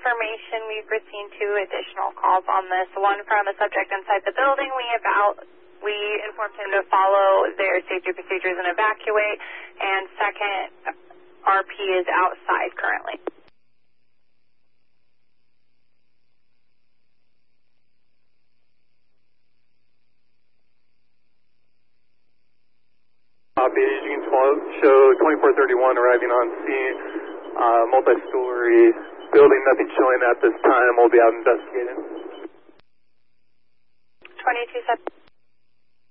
information. We've received 2 additional calls on this. One from a subject inside the building. We informed him to follow their safety procedures and evacuate. And second, RP is outside currently. Beijing show 2431 arriving on scene, multi-story building, nothing showing at this time. We'll be out investigating. 22-7.